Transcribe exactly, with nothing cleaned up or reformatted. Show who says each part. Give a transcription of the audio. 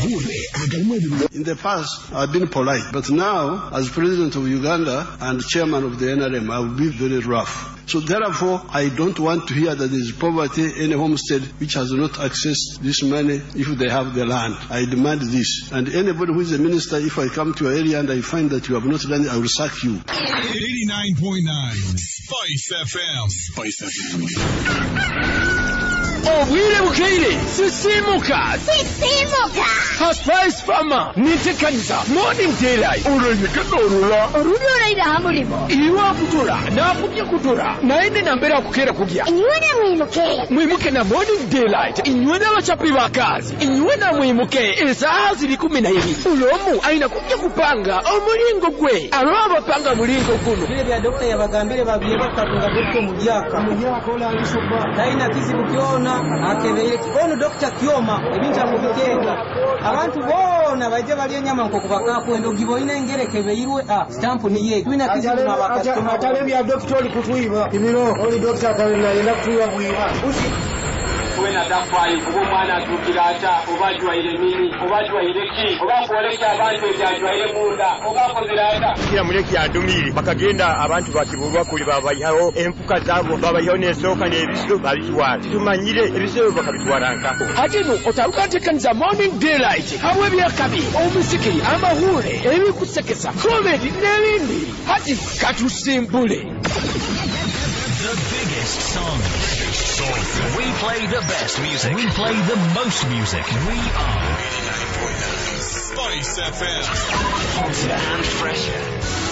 Speaker 1: In the past, I've been polite, but now, as president of Uganda and chairman of the N R M, I will be very rough. So therefore, I don't want to hear that there is poverty in a homestead which has not accessed this money if they have the land. I demand this. And anybody who is a minister, if I come to your area and I find that you have not done it, I will sack you.
Speaker 2: eighty-nine point nine Spice F M. Spice F M.
Speaker 3: Obwire bukeire sisimuka
Speaker 4: sisimuka
Speaker 3: ha Spice Farmer nitekaniza morning daylight olwenyekadorula
Speaker 4: olulyoraira hamulimo
Speaker 3: iwa kutura nakubye kutura naende nambera kukera kugya
Speaker 4: inywe na mwimuke
Speaker 3: mwimuke na morning daylight inywe n'abacapi bakazi inywe na mwimuke esaaha ziri kumi na ibiri ulomu aina kubye kupanga omulingo gwe alwaba panga mulingo guno
Speaker 5: bile bya dokta yabagambire babye bakatunga dokta mujaka mujaka ola alishoba taina kizibu kiona akebeye ono dokta Kioma ebinja mu bitenga abantu bona baje bali enyama nko kubakapo endo giboina engerekebe irwe ah stamp ni ye twina kizibu na bakastoma atale bya dokta oli kutuiba ibiro oli dokta kalena yenda kutuiba buiba
Speaker 6: wena dafai kubo mwana tukirata obajwa ile nini obajwa ile ki obakoleka abantu ebyajwa ile munda obakozirata
Speaker 7: kila muleki adumiri bakagenda abantu bakibulwa kuli babayihawo empuka zabo babayihawo nesoka n'ebisiro babitwala tumanyire ebisiro bakabitwalanka
Speaker 3: atino otalukatekaniza morning daylight habwe byakabi omusikiri amahule ebikusekesa comedy n'ebindi hati katusimbule.
Speaker 2: The biggest song. We play the best music. We play the most music. We are eighty-nine point nine Spice F M. Hotter and fresher.